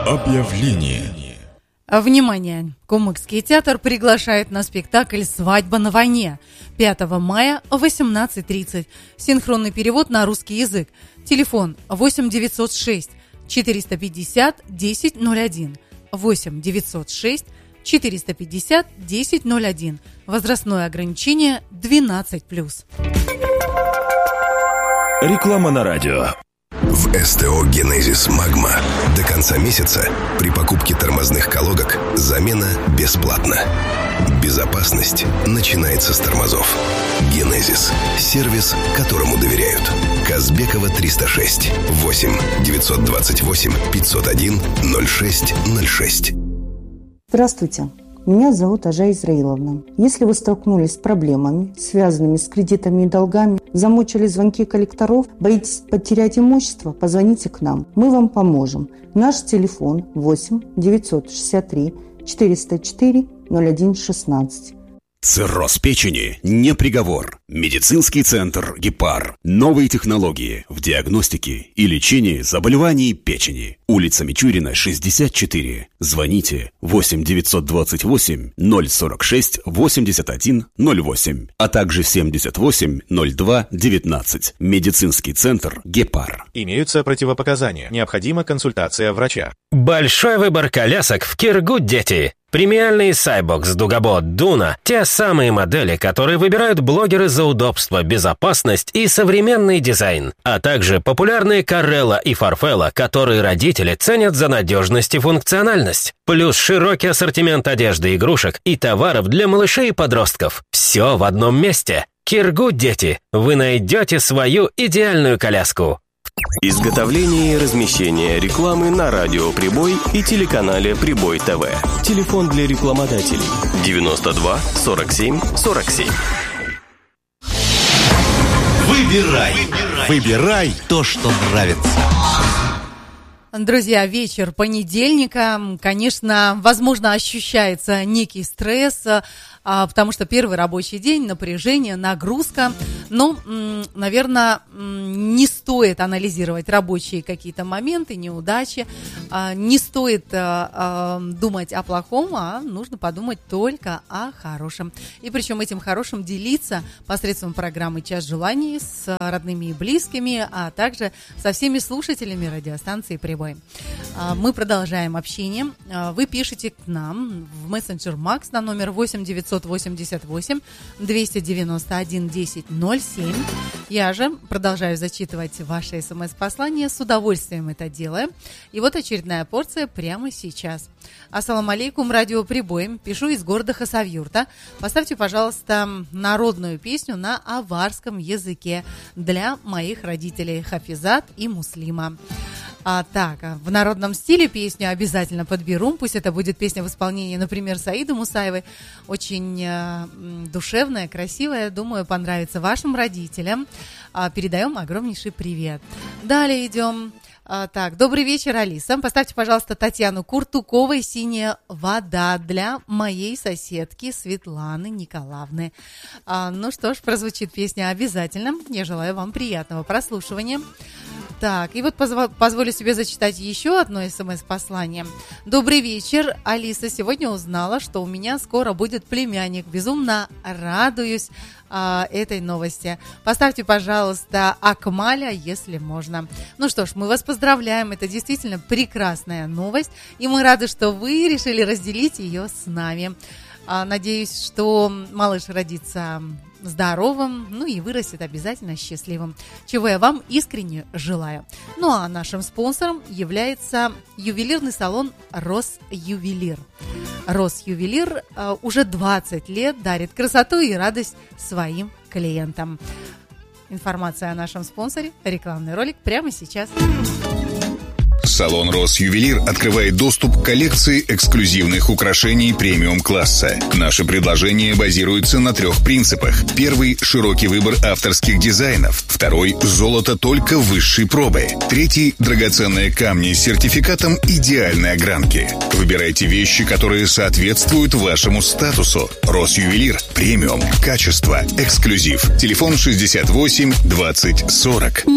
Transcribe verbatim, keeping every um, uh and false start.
Объявление. Внимание! Кумыкский театр приглашает на спектакль «Свадьба на войне» пятого мая в восемнадцать тридцать. Синхронный перевод на русский язык. Телефон восемь девятьсот шесть четыреста пятьдесят десять ноль один. восемь девятьсот шесть четыреста пятьдесят десять ноль один. Возрастное ограничение двенадцать плюс. Реклама на радио. В СТО «Генезис Магма» до конца месяца при покупке тормозных колодок замена бесплатна. Безопасность начинается с тормозов. «Генезис» – сервис, которому доверяют. Казбекова триста шесть. восемь девятьсот двадцать восемь пятьсот один ноль шесть ноль шесть. Здравствуйте. Меня зовут Ажа Израиловна. Если вы столкнулись с проблемами, связанными с кредитами и долгами, замучили звонки коллекторов, боитесь потерять имущество, позвоните к нам. Мы вам поможем. Наш телефон восемь девятьсот шестьдесят три четыреста четыре ноль один шестнадцать. Цирроз печени не приговор. Медицинский центр «Гепар». Новые технологии в диагностике и лечении заболеваний печени. Улица Мичурина, шестьдесят четыре. Звоните восемь девятьсот двадцать восемь ноль сорок шесть восемьдесят один ноль восемь, а также семьдесят восемь ноль два девятнадцать. Медицинский центр «Гепар». Имеются противопоказания. Необходима консультация врача. Большой выбор колясок в Киргуд дети. Премиальный Сайбокс, Дугабот, Дуна – те самые модели, которые выбирают блогеры за удобство, безопасность и современный дизайн, а также популярные Карелла и Фарфелла, которые родители ценят за надежность и функциональность. Плюс широкий ассортимент одежды, игрушек и товаров для малышей и подростков. Все в одном месте. Киргуд дети. Вы найдете свою идеальную коляску. Изготовление и размещение рекламы на радио «Прибой» и телеканале «Прибой ТВ». Телефон для рекламодателей девяносто два сорок семь сорок семь. Выбирай, выбирай то, что нравится. Друзья, вечер понедельника, конечно, возможно, ощущается некий стресс, потому что первый рабочий день, напряжение, нагрузка. Но, наверное, не стоит анализировать рабочие какие-то моменты, неудачи, не стоит думать о плохом, а нужно подумать только о хорошем. И причем этим хорошим делиться посредством программы «Час желаний» с родными и близкими, а также со всеми слушателями радиостанции «Прибой». Мы продолжаем общение. Вы пишете к нам в мессенджер Макс на номер восемь девятьсот восемьдесят восемь двести девяносто один десять ноль семь. Я же продолжаю зачитывать ваши смс-послания. С удовольствием это делаю. И вот очередная порция прямо сейчас. Ассаламу алейкум, радио «Прибой». Пишу из города Хасавюрта. Поставьте, пожалуйста, народную песню на аварском языке для моих родителей Хафизат и Муслима. А, так, в народном стиле песню обязательно подберу. Пусть это будет песня в исполнении, например, Саиды Мусаевой. Очень э, душевная, красивая. Думаю, понравится вашим родителям. А, передаем огромнейший привет. Далее идем. А, так, добрый вечер, Алиса. Поставьте, пожалуйста, Татьяну Куртуковой «Синяя вода» для моей соседки Светланы Николаевны. А, ну что ж, прозвучит песня обязательно. Я желаю вам приятного прослушивания. Так, и вот позво- позволю себе зачитать еще одно смс-послание. Добрый вечер, Алиса. Сегодня узнала, что у меня скоро будет племянник. Безумно радуюсь а, этой новости. Поставьте, пожалуйста, Акмаля, если можно. Ну что ж, мы вас поздравляем. Это действительно прекрасная новость. И мы рады, что вы решили разделить ее с нами. А, надеюсь, что малыш родится здоровым, ну и вырастет обязательно счастливым, чего я вам искренне желаю. Ну а нашим спонсором является ювелирный салон «Росювелир». «Росювелир» э, уже двадцать лет дарит красоту и радость своим клиентам. Информация о нашем спонсоре, рекламный ролик прямо сейчас. Салон «Росювелир» открывает доступ к коллекции эксклюзивных украшений премиум-класса. Наши предложения базируются на трех принципах. Первый – широкий выбор авторских дизайнов. Второй – золото только высшей пробы. Третий – драгоценные камни с сертификатом идеальной огранки. Выбирайте вещи, которые соответствуют вашему статусу. «Росювелир» – премиум, качество, эксклюзив. Телефон шестьдесят восемь двадцать сорок.